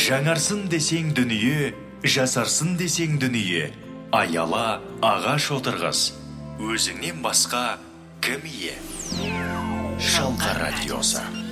Жаңарсын десең дүние, жасарсын десең дүние, аяла ағаш отырғыз, өзіңнен басқа кім ие? Шалқар радиосы.